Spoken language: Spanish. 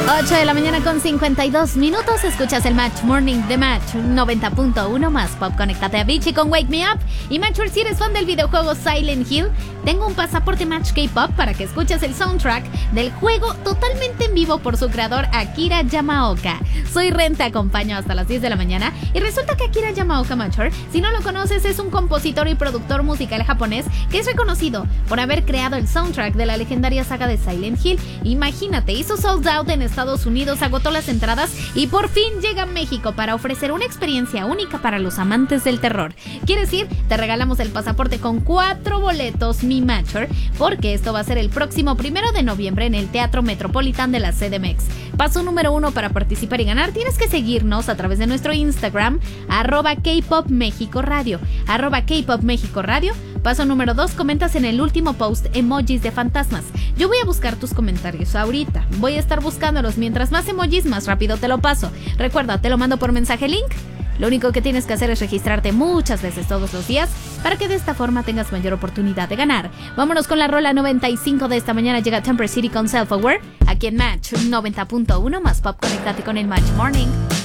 8 de la mañana con 52 minutos. Escuchas el Match Morning de Match 90.1 más pop. Conéctate a Avicii con Wake Me Up. Y Match, si eres fan del videojuego Silent Hill, tengo un pasaporte Match K-Pop para que escuches el soundtrack del juego totalmente en vivo por su creador Akira Yamaoka. Soy Ren, te acompaño hasta las 10 de la mañana. Y resulta que Akira Yamaoka, Matcher, si no lo conoces, es un compositor y productor musical japonés que es reconocido por haber creado el soundtrack de la legendaria saga de Silent Hill. Imagínate, hizo sold out en Estados Unidos, agotó las entradas y por fin llega a México para ofrecer una experiencia única para los amantes del terror. ¿Quieres ir? Te regalamos el pasaporte con 4 boletos, mi Matcher, porque esto va a ser el próximo 1 de noviembre en el Teatro Metropolitan de la CDMX. Paso número 1 para participar y ganar, tienes que seguirnos a través de nuestro Instagram, @Kpop México Radio, @Kpop México Radio. Paso número 2, comentas en el último post emojis de fantasmas. Yo voy a buscar tus comentarios ahorita. Voy a estar buscándolos. Mientras más emojis, más rápido te lo paso. Recuerda, te lo mando por mensaje link. Lo único que tienes que hacer es registrarte muchas veces todos los días para que de esta forma tengas mayor oportunidad de ganar. Vámonos con la rola 95 de esta mañana. Llega Temper City con Self Aware. Aquí en Match 90.1 más pop. Conéctate con el Match Morning.